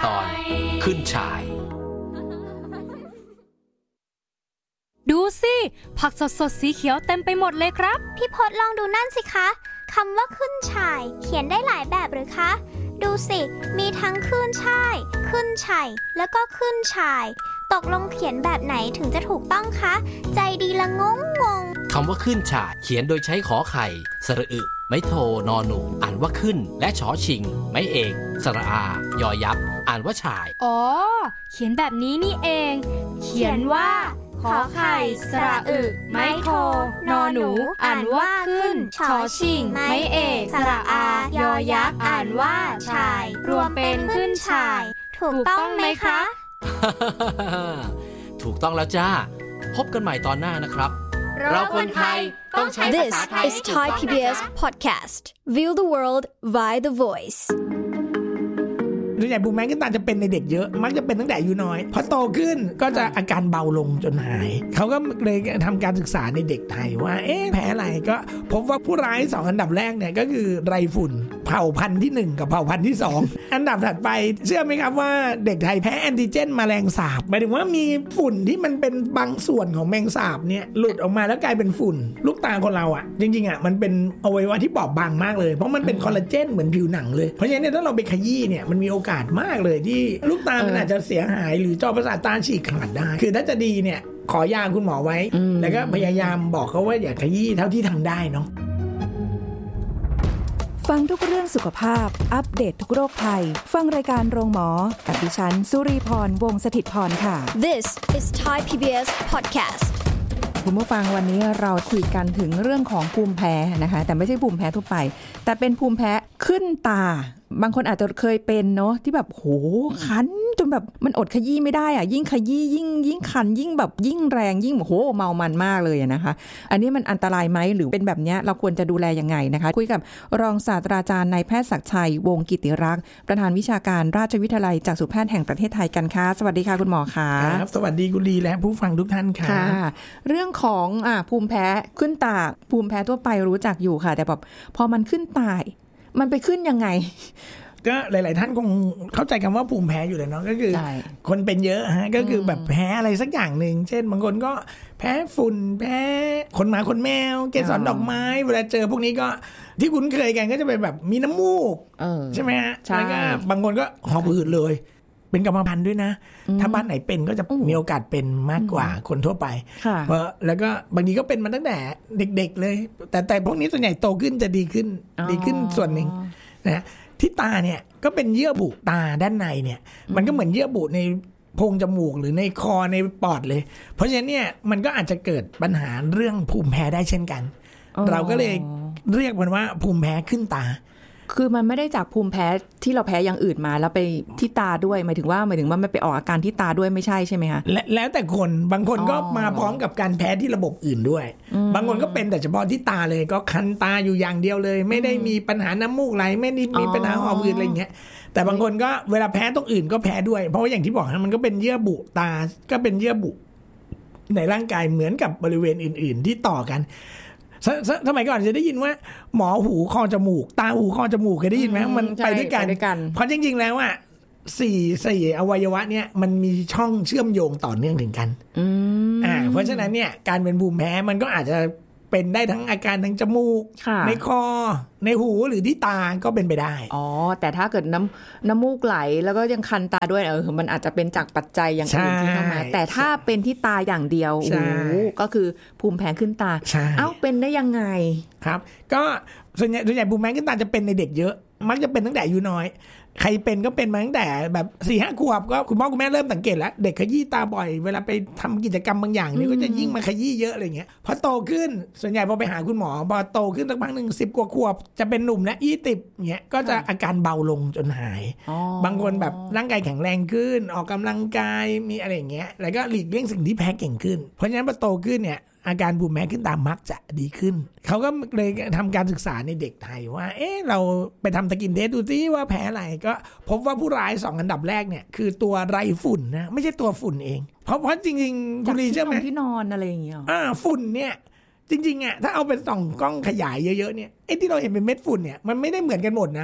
ตอนขึ้นฉ่ายดูสิผักสดๆสีเขียวเต็มไปหมดเลยครับพี่พจน์ลองดูนั่นสิคะคำว่าขึ้นฉ่ายเขียนได้หลายแบบหรือคะดูสิมีทั้งขึ้นช่ายขึ้นฉ่ายแล้วก็ขึ้นฉ่ายตกลงเขียนแบบไหนถึงจะถูกต้องคะใจดีละงงคำว่าขึ้นฉ่ายเขียนโดยใช้ขอไข่สระอึไม้โทนอหนูอ่านว่าขึ้นและชอชิงไม้เอกสระอายอยักษ์อ่านว่าฉ่ายอ๋อเขียนแบบนี้นี่เองเขียนว่าขอไข่สระอึไม้โทนอหนูอ่านว่าขึ้นชอชิงไม้เอกสระอายอยักษ์อ่านว่าฉ่ายรวมเป็นขึ้นฉ่ายถูกต้องไหมคะถูกต้องแล้วจ้าพบกันใหม่ตอนหน้านะครับเราคนไทยต้องใช้ภาษาไทย This is Thai PBS podcast. View the world via the voice. ส่วนใหญ่บูมแมงขึ้นตาจะเป็นในเด็กเยอะมักจะเป็นตั้งแต่อายุน้อยพอโตขึ้นก็จะอาการเบาลงจนหายเขาก็เลยทำการศึกษาในเด็กไทยว่าแพ้อะไรก็พบว่าผู้ร้าย2อันดับแรกเนี่ยก็คือไรฝุ่นเผ่าพันธุ์ที่1กับเผ่าพันธุ์ที่2อันดับถัดไปเชื่อไหมครับว่าเด็กไทยแพ้แอนติเจนแมลงสาบหมายถึงว่ามีฝุ่นที่มันเป็นบางส่วนของแมงสาบเนี่ยหลุดออกมาแล้วกลายเป็นฝุ่นลูกตาคนเราอ่ะจริงๆอ่ะมันเป็นอวัยวะที่บอบบางมากเลยเพราะมันเป็นคอลลาเจนเหมือนผิวหนังเลยเพราะฉะนั้นถ้าเราไปขยี้เนี่ยมันมีโอกาสมากเลยที่ลูกตามันอาจจะเสียหายหรือจอประสาทตาฉีกขาดได้คือถ้าจะดีเนี่ยขอยาคุณหมอไว้แล้วก็พยายามบอกเขาว่าอย่าขยี้เท่าที่ทำได้เนาะฟังทุกเรื่องสุขภาพอัปเดต ทุกโรคภัยฟังรายการโรงหมอกับดิฉันสุรีพรวงศ์สถิตย์พรค่ะ This is Thai PBS podcast. คุณผู้ฟังวันนี้เราคุยกันถึงเรื่องของภูมิแพ้นะคะแต่ไม่ใช่ภูมิแพ้ทั่วไปแต่เป็นภูมิแพ้ขึ้นตาบางคนอาจจะเคยเป็นเนาะที่แบบโหคันจนแบบมันอดขยี้ไม่ได้อ่ะยิ่งขยี้ยิ่งคันยิ่งแบบยิ่งแรงยิ่งโหเมามันมากเลยนะคะอันนี้มันอันตรายไหมหรือเป็นแบบนี้เราควรจะดูแลยังไงนะคะคุยกับรองศาสตราจารย์นายแพทย์ศักดิ์ชัยวงศ์กิติรักษ์ประธานวิชาการราชวิทยาลัยจักษุแพทย์แห่งประเทศไทยกันค่ะสวัสดีค่ะคุณหมอค่ะครับสวัสดีคุณลีและผู้ฟังทุกท่านค่ะเรื่องของภูมิแพ้ขึ้นตาภูมิแพ้ทั่วไปรู้จักอยู่ค่ะแต่แบบพอมันขึ้นตามันไปขึ้นยังไงก็หลายๆท่านคงเข้าใจคำว่าภูมิแพ้อยู่เลยเนาะก็คือคนเป็นเยอะฮะก็คือแบบแพ้อะไรสักอย่างหนึ่งเช่นบางคนก็แพ้ฝุ่นแพ้ขนหมาขนแมวเกสรดอกไม้เวลาเจอพวกนี้ก็ที่คุ้นเคยกันก็จะเป็นแบบมีน้ำมูกใช่ไหมฮะแล้วก็บางคนก็หอบหืดเลยเป็นกรรมพันธุ์ด้วยนะถ้าบ้านไหนเป็นก็จะมีโอกาสเป็นมากกว่าคนทั่วไปเพราะแล้วก็บางทีก็เป็นมาตั้งแต่เด็กๆเลยแต่พวกนี้ส่วนใหญ่โตขึ้นจะดีขึ้นส่วนหนึ่งนะที่ตาเนี่ยก็เป็นเยื่อบุตาด้านในเนี่ยมันก็เหมือนเยื่อบุในโพรงจมูกหรือในคอในปอดเลยเพราะฉะนั้นเนี่ยมันก็อาจจะเกิดปัญหาเรื่องภูมิแพ้ได้เช่นกันเราก็เลยเรียกมันว่าภูมิแพ้ขึ้นตาคือมันไม่ได้จากภูมิแพ้ที่เราแพ้อย่างอื่นมาแล้วไปที่ตาด้วยหมายถึงว่ามันไปออกอาการที่ตาด้วยไม่ใช่ใช่ไหมคะแล้วแต่คนบางคนก็มาพร้อมกับการแพ้ที่ระบบอื่นด้วยบางคนก็เป็นแต่เฉพาะที่ตาเลยก็คันตาอยู่อย่างเดียวเลยไม่ได้มีปัญหาน้ำมูกไหลไม่ได้มีปัญหาหอบหืดอะไรอย่างเงี้ยแต่บางคนก็เวลาแพ้ตรงอื่นก็แพ้ด้วยเพราะว่าอย่างที่บอกนะมันก็เป็นเยื่อบุตาก็เป็นเยื่อบุในร่างกายเหมือนกับบริเวณอื่นๆที่ต่อกันสมัยก่อนจะได้ยินว่าหมอหูคอจมูกตาหูคอจมูกเคยได้ยินไหมมันไปด้วยกันเพราะจริงๆแล้วอ่ะสี่อวัยวะเนี่ยมันมีช่องเชื่อมโยงต่อเนื่องถึงกันเพราะฉะนั้นเนี่ยการเป็นภูมิแพ้มันก็อาจจะเป็นได้ทั้งอาการทางจมูกในคอในหูหรือที่ตาก็เป็นไปได้แต่ถ้าเกิดน้ำมูกไหลแล้วก็ยังคันตาด้วยมันอาจจะเป็นจากปัจจัยอย่างอื่นที่เข้ามาแต่ถ้าเป็นที่ตาอย่างเดียวก็คือภูมิแพ้ขึ้นตาเป็นได้ยังไงครับก็ส่วนใหญ่ภูมิแพ้ขึ้นตาจะเป็นในเด็กเยอะมักจะเป็นตั้งแต่อายุน้อยใครเป็นก็เป็นมาตั้งแต่แบบ 4-5 ขวบก็คุณพ่อคุณแม่เริ่มสังเกตแล้วเด็กขยี้ตาบ่อยเวลาไปทำกิจกรรมบางอย่างนี่ก็จะยิ่งมาขยี้เยอะอะไรเงี้ยพอโตขึ้นส่วนใหญ่พอไปหาคุณหมอพอโตขึ้นสักพักนึง10 กว่าขวบจะเป็นหนุ่มและ20เงี้ยก็จะอาการเบาลงจนหายบางคนแบบร่างกายแข็งแรงขึ้นออกกำลังกายมีอะไรอย่างเงี้ยแล้วก็หลีกเลี่ยงสิ่งที่แพ้เก่งขึ้นเพราะฉะนั้นพอโตขึ้นเนี่ยอาการภูมิแพ้ขึ้นตามักจะดีขึ้นเขาก็เลยทำการศึกษาในเด็กไทยว่าเราไปทำสกินเทสดูซิว่าแพ้อะไรก็พบว่าผู้ร้าย2อันดับแรกเนี่ยคือตัวไรฝุ่นนะไม่ใช่ตัวฝุ่นเองเพราะจริงๆคุณลีเชื่อไหมที่นอนอะไรอย่างเงี้ยฝุ่นเนี่ยจริงๆอ่ะถ้าเอาเป็นส่องกล้องขยายเยอะๆเนี่ยไอ้ที่เราเห็นเป็นเม็ดฝุ่นเนี่ยมันไม่ได้เหมือนกันหมดนะ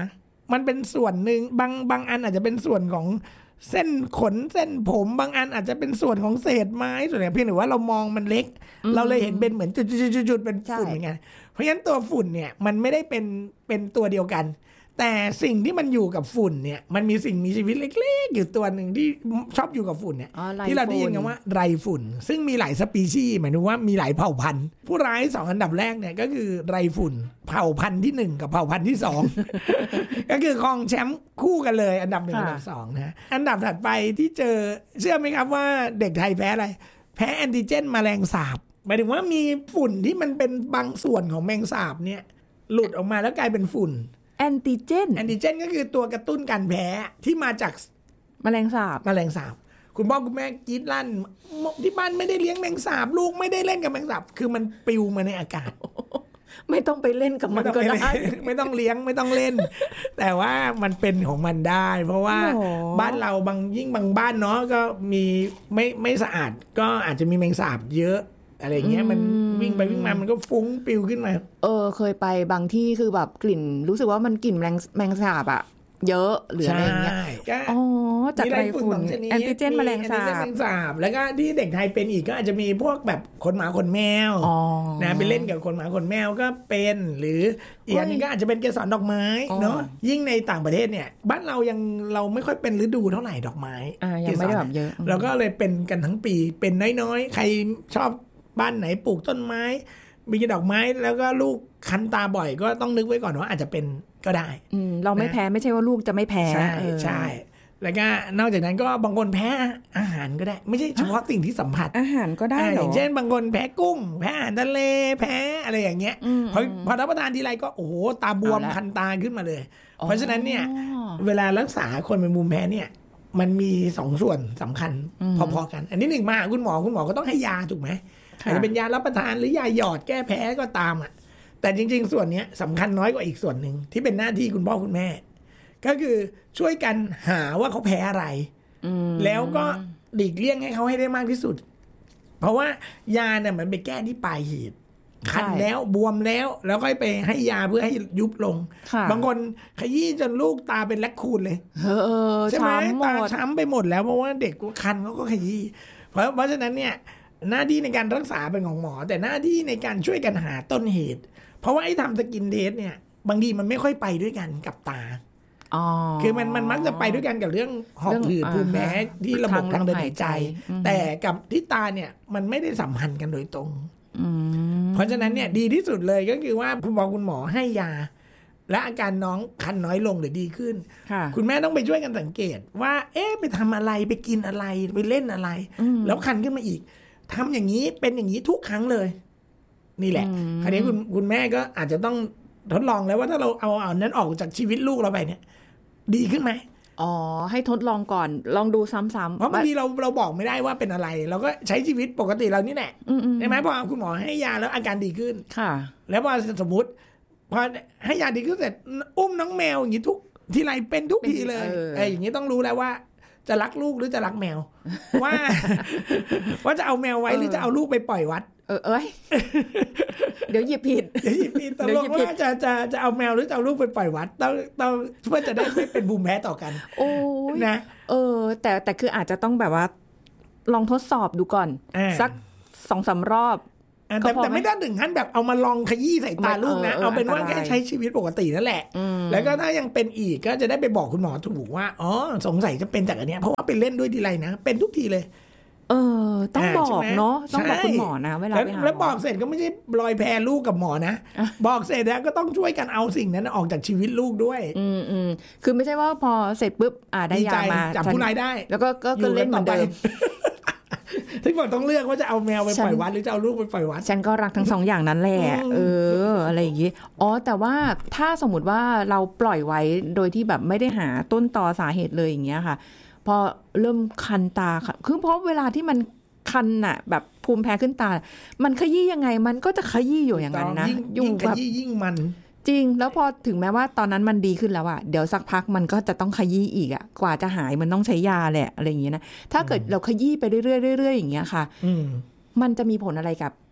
มันเป็นส่วนหนึ่งบางอันอาจจะเป็นส่วนของเส้นขนเส้นผมบางอันอาจจะเป็นส่วนของเศษไม้ส่วนไหนเพียงแต่ว่าเรามองมันเล็กเราเลยเห็นเป็นเหมือนจุดๆเป็นฝุ่นอย่างเงี้ยเพราะฉะนั้นตัวฝุ่นเนี่ยมันไม่ได้เป็นตัวเดียวกันแต่สิ่งที่มันอยู่กับฝุ่นเนี่ยมันมีสิ่งมีชีวิตเล็กๆอยู่ตัวหนึ่งที่ชอบอยู่กับฝุ่นเนี่ยที่เราได้ยินกันว่าไรฝุ่นซึ่งมีหลายสปีชีส์หมายถึงว่ามีหลายเผ่าพันธุ์ผู้ร้าย2อันดับแรกเนี่ยก็คือไรฝุ่นเผ่าพันธุ์ที่1กับเผ่าพันธุ์ที่2 ก็คือครองแชมป์คู่กันเลยอันดับ1อันดับ2นะอันดับถัดไปที่เจอเชื่อไหมครับว่าเด็กไทยแพ้อะไรแพ้แอนติเจนแมลงสาบหมายถึงว่ามีฝุ่นที่มันเป็นบางส่วนของแมงสาบเนี่ยหลุดออกมาแล้วกลายเป็นฝุ่นแอนติเจนก็คือตัวกระตุ้นการแพ้ที่มาจากแมลงสาบคุณพ่อคุณแม่กรี๊ดลั่นที่บ้านไม่ได้เลี้ยงแมงสาบลูกไม่ได้เล่นกับแมงสาบคือมันปลิวมาในอากาศไม่ต้องไปเล่นกับมันก็ได้ไม่ต้องเลี้ยงไม่ต้องเล่นแต่ว่ามันเป็นของมันได้เพราะว่าบ้านเราบางบ้านเนาะก็มีไม่สะอาดก็อาจจะมีแมงสาบเยอะอะไรเงี้ยมันวิ่งไปวิ่งมามันก็ฟุ้งปิวขึ้นมาเคยไปบางที่คือแบบกลิ่นรู้สึกว่ามันกลิ่นแมงสาบอะเยอะหรืออะไรเงี้ยจากไรฝุ่นแอนติเจนแมลงสาบแล้วก็ที่เด็กไทยเป็นอีกก็อาจจะมีพวกแบบขนหมาขนแมวนะไปเล่นกับขนหมาขนแมวก็เป็นหรืออีกอันนึงก็อาจจะเป็นเกสรดอกไม้เนาะยิ่งในต่างประเทศเนี่ยบ้านเราไม่ค่อยเป็นฤดูเท่าไหร่ดอกไม้ยังไม่ได้แบบเยอะแล้วก็เลยเป็นกันทั้งปีเป็นน้อยๆใครชอบบ้านไหนปลูกต้นไม้มีดอกไม้แล้วก็ลูกคันตาบ่อยก็ต้องนึกไว้ก่อนว่าอาจจะเป็นก็ได้เราไม่แพ้ไม่ใช่ว่าลูกจะไม่แพ้ใช่แล้วก็นอกจากนั้นก็บางคนแพ้อาหารก็ได้ไม่ใช่เฉพาะสิ่งที่สัมผัสอาหารก็ได้อย่างเช่นบางคนแพ้กุ้งแพ้อาหารทะเลแพ้อะไรอย่างเงี้ยพอรับประทานทีไรก็โอ้โหตาบวมคันตาขึ้นมาเลยเพราะฉะนั้นเนี่ยเวลารักษาคนเป็นภูมิแพ้เนี่ยมันมี2ส่วนสำคัญพอๆกันอันนี้1มาคุณหมอก็ต้องให้ยาถูกไหมอาจจะเป็นยารับประทานหรือยาหยอดแก้แพ้ก็ตามอ่ะแต่จริงๆส่วนนี้สำคัญน้อยกว่าอีกส่วนหนึ่งที่เป็นหน้าที่คุณพ่อคุณแม่ก็คือช่วยกันหาว่าเขาแพ้อะไรแล้วก็หลีกเลี่ยงให้เขาให้ได้มากที่สุดเพราะว่ายาเนี่ยมันไปแก้ที่ปลายเหตุคันแล้วบวมแล้วก็ไปให้ยาเพื่อให้ยุบลงบางคนขยี้จนลูกตาเป็นแลคคูนเลยใช่ไหมตาช้ำไปหมดแล้วเพราะว่าเด็กคันเขาก็ขยี้เพราะฉะนั้นเนี่ยหน้าที่ในการรักษาเป็นของหมอแต่หน้าที่ในการช่วยกันหาต้นเหตุเพราะว่าไอ้ทำสกินเทสเนี่ยบางทีมันไม่ค่อยไปด้วยกันกับตาคือมันมักจะไปด้วยกันกับเรื่องหอบหืดภูมิแพ้ที่ระบบทางเดินหายใจแต่กับที่ตาเนี่ยมันไม่ได้สัมพันธ์กันโดยตรงเพราะฉะนั้นเนี่ยดีที่สุดเลยก็คือว่าคุณหมอให้ยาและอาการน้องคันน้อยลงหรือดีขึ้นคุณแม่ต้องไปช่วยกันสังเกตว่าไปทำอะไรไปกินอะไรไปเล่นอะไรแล้วคันขึ้นมาอีกทำอย่างนี้เป็นอย่างนี้ทุกครั้งเลยนี่แหละคราวนี้คุณแม่ก็อาจจะต้องทดลองแล้วว่าถ้าเราเอานั้นออกจากชีวิตลูกเราไปเนี่ยดีขึ้นไหมให้ทดลองก่อนลองดูซ้ำๆเพราะบางทีเราบอกไม่ได้ว่าเป็นอะไรเราก็ใช้ชีวิตปกติเรานี่แหละใช่ไหมพอคุณหมอให้ยาแล้วอาการดีขึ้นค่ะแล้วพอสมมติพอให้ยาดีขึ้นเสร็จอุ้มน้องแมวอย่างนี้ทุกทีไรเป็นทุกทีเลยอย่างนี้ต้องรู้แล้วว่าจะรักลูกหรือจะรักแมวว่าจะเอาแมวไว้หรือจะเอาลูกไปปล่อยวัดเดี๋ยวหยิบผิดตกลงว่าจะเอาแมวหรือจะเอาลูกไปปล่อยวัดต้องเพื่อจะได้ไม่เป็นภูมิแพ้ต่อกันโอ้นะแต่คืออาจจะต้องแบบว่าลองทดสอบดูก่อนสัก 2-3 รอบแต่ไม่ได้ถึงขั้นแบบเอามาลองขยี้ใส่ตาลูกนะเอาเป็นว่าแค่ใช้ชีวิตปกตินั่นแหละแล้วก็ถ้ายังเป็นอีกก็จะได้ไปบอกคุณหมอถูกว่าสงสัยจะเป็นจากอันนี้เพราะว่าไปเล่นด้วยทีไรนะเป็นทุกทีเลยต้องบอกเนาะต้องบอกคุณหมอนะเวลาไปหาแล้วบอกเสร็จก็ไม่ใช่ลอยแพลูกกับหมอนะบอกเสร็จแล้วก็ต้องช่วยกันเอาสิ่งนั้นออกจากชีวิตลูกด้วยคือไม่ใช่ว่าพอเสร็จปุ๊บได้ยามาจับผู้ร้ายได้แล้วก็เล่นเหมือนเดิมถึงบอกต้องเลือกว่าจะเอาแมวไปปล่อยวัดหรือจะเอาลูกไปปล่อยวัดฉันก็รักทั้ง2อย่างนั้นแหละอะไรอย่างงี้แต่ว่าถ้าสมมติว่าเราปล่อยไว้โดยที่แบบไม่ได้หาต้นตอสาเหตุเลยอย่างเงี้ยค่ะพอเริ่มคันตาค่ะคือเพราะเวลาที่มันคันน่ะแบบภูมิแพ้ขึ้นตามันขยี้ยังไงมันก็จะขยี้อยู่อย่างนั้นนะยิ่งขยี้ยิ่งมันจริงแล้วพอถึงแม้ว่าตอนนั้นมันดีขึ้นแล้วอะเดี๋ยวสักพักมันก็จะต้องขยี้อีกอะกว่าจะหายมันต้องใช้ยาแหละอะไรอย่างเงี้ยนะถ้าเกิดเราขยี้ไปเรื่อยๆเรื่อยๆอย่างเงี้ยค่ะมันจะมีผลอะไรกับ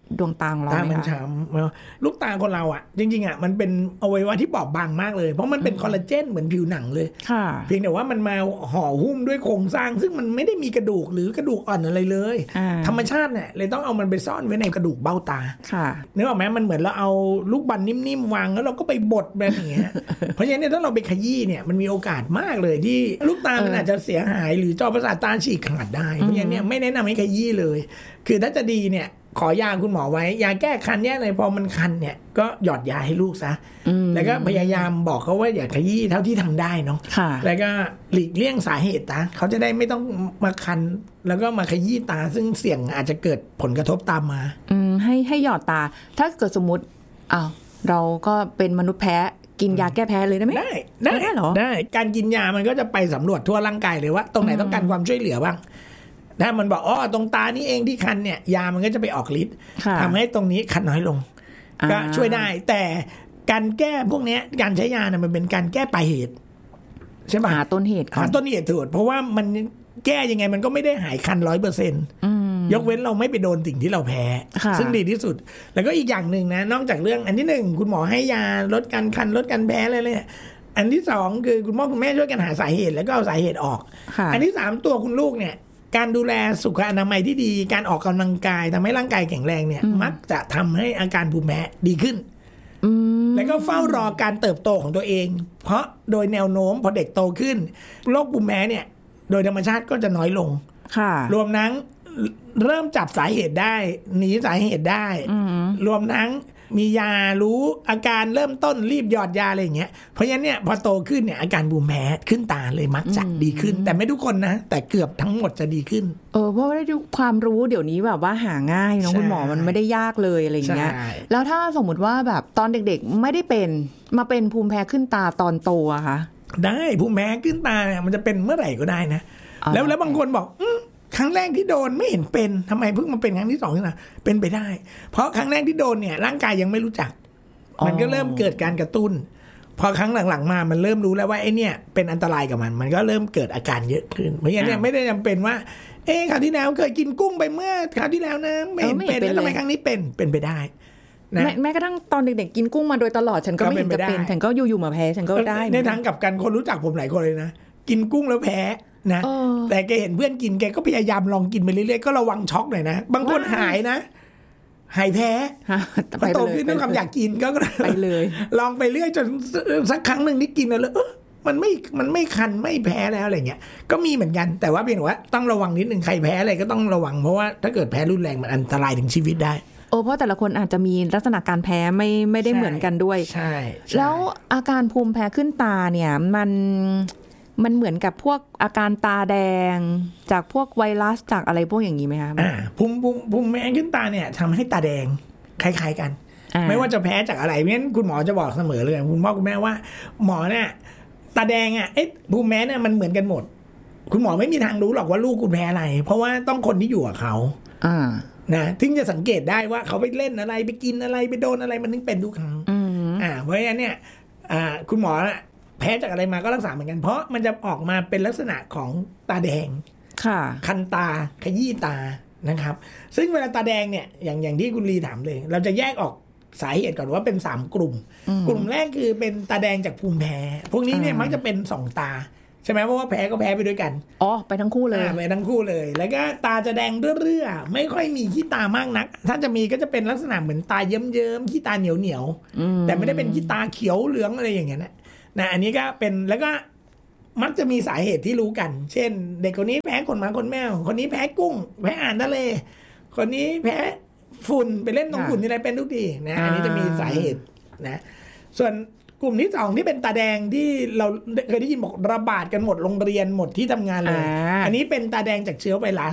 ดวงตาของเราตามันไหมคะช้ำลูกตาคนเราอ่ะจริงๆอ่ะมันเป็นอวัยวะที่บอบบางมากเลยเพราะมันเป็นคอลลาเจนเหมือนผิวหนังเลยค่ะเพียงแต่ว่ามันมาห่อหุ้มด้วยโครงสร้างซึ่งมันไม่ได้มีกระดูกหรือกระดูกอ่อนอะไรเลยธรรมชาติเนี่ยเลยต้องเอามันไปซ่อนไว้ในกระดูกเบ้าตาค่ะนึกออกไหมมันเหมือนเราเอาลูกบอลนิ่มๆวางแล้วเราก็ไปบดแบบนี้ เพราะฉะนั้นเนี่ยถ้าเราไปขยี้เนี่ยมันมีโอกาสมากเลยที่ลูกตามันอาจจะเสียหายหรือจอประสาทตาฉีกขาดได้เพราะฉะนั้นเนี่ยไม่แนะนำให้ขยี้เลยคือถ้าจะดีเนี่ยขอยาคุณหมอไว้ยาแก้คันแยกเลยพอมันคันเนี่ยก็หยอดยาให้ลูกซะแล้วก็พยายามบอกเขาว่าอย่าขยี้เท่าที่ทำได้เนาะแล้วก็หลีกเลี่ยงสาเหตุนะเขาจะได้ไม่ต้องมาคันแล้วก็มาขยี้ตาซึ่งเสี่ยงอาจจะเกิดผลกระทบตามมาให้หยอดตาถ้าเกิดสมมติเราก็เป็นมนุษย์แพ้กินยาแก้แพ้เลยได้ไหมได้เหรอได้การกินยามันก็จะไปสำรวจทั่วร่างกายเลยว่าตรงไหนต้องการความช่วยเหลือบ้างถ้ามันบอกตรงตานี่เองที่คันเนี่ยยามันก็จะไปออกฤทธิ์ทำให้ตรงนี้คันน้อยลงก็ช่วยได้แต่การแก้พวกนี้การใช้ยาเนี่ยมันเป็นการแก้ปลายเหตุใช่ไหมหาต้นเหตุถูกเพราะว่ามันแก้ยังไงมันก็ไม่ได้หายคัน 100%ยกเว้นเราไม่ไปโดนสิ่งที่เราแพ้ซึ่งดีที่สุดแล้วก็อีกอย่างหนึ่งนะนอกจากเรื่องอันที่หนึ่งคุณหมอให้ยาลดการคันลดการแพ้อะไรเลยอันที่สองคือคุณพ่อคุณแม่ช่วยกันหาสาเหตุแล้วก็เอาสาเหตุออกอันที่สามตัวคุณลูกเนี่ยการดูแลสุขอนามัยที่ดีการออกกำลังกายทำให้ร่างกายแข็งแรงเนี่ยมักจะทำให้อาการภูมิแพ้ดีขึ้นแล้วก็เฝ้ารอการเติบโตของตัวเองเพราะโดยแนวโน้มพอเด็กโตขึ้นโรคภูมิแพ้เนี่ยโดยธรรมชาติก็จะน้อยลงรวมทั้งเริ่มจับสาเหตุได้หนีสาเหตุได้รวมทั้งมียารู้อาการเริ่มต้นรีบหยอดยาอะไรอย่างเงี้ยเพราะฉะนั้นเนี่ยพอโตขึ้นเนี่ยอาการภูมิแพ้ขึ้นตาเลยมักจะดีขึ้นแต่ไม่ทุกคนนะแต่เกือบทั้งหมดจะดีขึ้นเพราะว่าได้ความรู้เดี๋ยวนี้แบบว่าหาง่ายเนาะคุณหมอมันไม่ได้ยากเลยอะไรอย่างเงี้ยแล้วถ้าสมมติว่าแบบตอนเด็กๆไม่ได้เป็นมาเป็นภูมิแพ้ขึ้นตาตอนโตอะคะได้ภูมิแพ้ขึ้นตาเนี่ยมันจะเป็นเมื่อไหร่ก็ได้นะแล้วบางคนบอกครั้งแรกที่โดนไม่เห็นเป็นทำไมเพิ่งมาเป็นครั้งที่สองนี่นะเป็นไปได้เพราะครั้งแรกที่โดนเนี่ยร่างกายยังไม่รู้จักมันก็เริ่มเกิดการกระตุ้นพอครั้งหลังๆมามันเริ่มรู้แล้วว่าไอ้เนี่ยเป็นอันตรายกับมันก็เริ่มเกิดอาการเยอะขึ้นเพราะฉะนั้นเนี่ยไม่ได้จำเป็นว่าคราวที่แล้วเคยกินกุ้งไปเมื่อคราวที่แล้วนะไม่เห็นเป็นแล้วทำไมครั้งนี้เป็นไปได้นะแม้กระทั่งตอนเด็กๆกินกุ้งมาโดยตลอดฉันก็ไม่เห็นจะเป็นฉันก็อยู่ๆมาแพ้ฉันก็ได้ในทางกับกันคนรู้จักผมหลายคนเลยนะกินกุ้งแล้วแพ้นะแต่แกเห็นเพื่อนกินแกก็พยายามลองกินไปเรื่อยๆก็ระวังช็อกหน่อยนะบางคนหายนะหายแพ้พอโตขึ้นด้วยความอยากกินก็ไปเลยลองไปเรื่อยจนสักครั้งหนึ่งที่กินแล้วมันไม่คันไม่แพ้แล้วอะไรเงี้ยก็มีเหมือนกันแต่ว่าเพียงว่าต้องระวังนิดนึงใครแพ้อะไรก็ต้องระวังเพราะว่าถ้าเกิดแพ้รุนแรงมันอันตรายถึงชีวิตได้เพราะแต่ละคนอาจจะมีลักษณะการแพ้ไม่ได้เหมือนกันด้วยใช่แล้วอาการภูมิแพ้ขึ้นตาเนี่ยมันเหมือนกับพวกอาการตาแดงจากพวกไวรัสจากอะไรพวกอย่างนี้ไหมคะภูมิแพ้ขึ้นตาเนี่ยทำให้ตาแดงคล้ายๆกันไม่ว่าจะแพ้จากอะไรเพราะฉะนั้นคุณหมอจะบอกเสมอเลยคุณพ่อคุณแม่ว่าหมอเนี่ยตาแดงภูมิแพ้เนี่ยมันเหมือนกันหมดคุณหมอไม่มีทางรู้หรอกว่าลูกคุณแพ้อะไรเพราะว่าต้องคนที่อยู่กับเขานะถึงจะสังเกตได้ว่าเขาไปเล่นอะไรไปกินอะไรไปโดนอะไรมันถึงเป็นทุกครั้งเพราะฉะนั้นเนี่ยคุณหมอแพ้จากอะไรมาก็รักษาเหมือนกันเพราะมันจะออกมาเป็นลักษณะของตาแดงคันตาขยี้ตานะครับซึ่งเวลาตาแดงเนี่ยอย่างที่คุณลีถามเลยเราจะแยกออกสาเหตุก่อนว่าเป็น3กลุ่มกลุ่มแรกคือเป็นตาแดงจากภูมิแพ้พวกนี้เนี่ยมักจะเป็น2ตาใช่ไหมเพราะว่าแพ้ก็แพ้ไปด้วยกันไปทั้งคู่เลยไปทั้งคู่เลยแล้วก็ตาจะแดงเรื่อๆไม่ค่อยมีขี้ตามากนักถ้าจะมีก็จะเป็นลักษณะเหมือนตาเยิ้มๆขี้ตาเหนียวแต่ไม่ได้เป็นขี้ตาเขียวเหลืองอะไรอย่างเงี้ยนะอันนี้ก็เป็นแล้วก็มักจะมีสาเหตุที่รู้กันเช่นเด็กคนนี้แพ้ขนหมาขนแมวคนนี้แพ้กุ้งแพ้อาหารทะเลคนนี้แพ้ฝุ่นไปเล่นตรงฝุ่นอะไรเป็นทุกทีนะอันนี้จะมีสาเหตุนะส่วนกลุ่มที่2ที่เป็นตาแดงที่เราเคยได้ยินบอกระบาดกันหมดโรงเรียนหมดที่ทำงานเลยอันนี้เป็นตาแดงจากเชื้อไวรัส